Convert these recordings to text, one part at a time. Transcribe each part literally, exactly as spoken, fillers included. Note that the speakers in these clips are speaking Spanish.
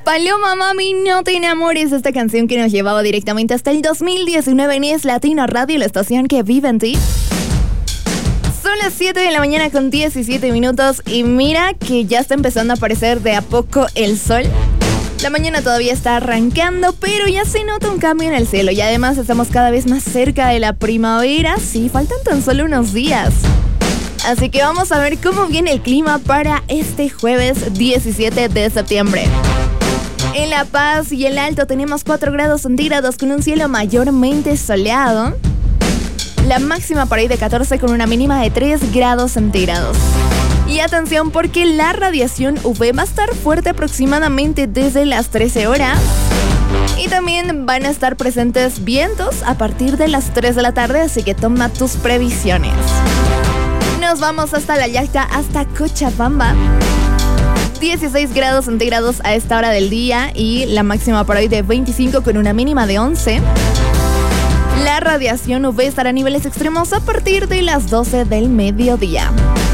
Paloma Mami, no te enamores, esta canción que nos llevaba directamente hasta el dos mil diecinueve en Es Latina Radio, la estación que vive en ti. Son las siete de la mañana con diecisiete minutos y mira que ya está empezando a aparecer de a poco el sol. La mañana todavía está arrancando, pero ya se nota un cambio en el cielo y además estamos cada vez más cerca de la primavera. Sí, faltan tan solo unos días. Así que vamos a ver cómo viene el clima para este jueves diecisiete de septiembre. En La Paz y el Alto tenemos cuatro grados centígrados con un cielo mayormente soleado. La máxima por ahí de catorce con una mínima de tres grados centígrados. Y atención porque la radiación U V va a estar fuerte aproximadamente desde las trece horas. Y también van a estar presentes vientos a partir de las tres de la tarde, así que toma tus previsiones. Nos vamos hasta La Yacta, hasta Cochabamba. dieciséis grados centígrados a esta hora del día y la máxima por hoy de veinticinco con una mínima de once. La radiación U V estará a niveles extremos a partir de las doce del mediodía.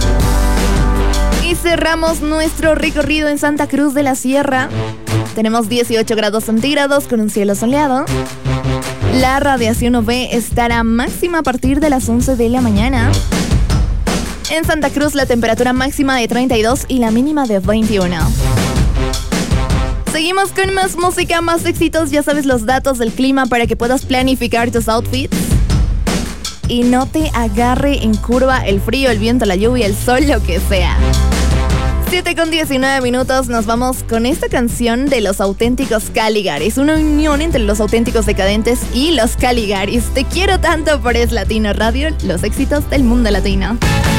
Y cerramos nuestro recorrido en Santa Cruz de la Sierra. Tenemos dieciocho grados centígrados con un cielo soleado. La radiación U V estará máxima a partir de las once de la mañana. En Santa Cruz la temperatura máxima de treinta y dos y la mínima de veintiuno. Seguimos con más música, más éxitos. Ya sabes los datos del clima para que puedas planificar tus outfits y no te agarre en curva el frío, el viento, la lluvia, el sol, lo que sea. siete con diecinueve minutos, nos vamos con esta canción de los Auténticos Caligaris. Una unión entre los Auténticos Decadentes y los Caligaris. Te quiero tanto por Es Latina Radio, los éxitos del mundo latino.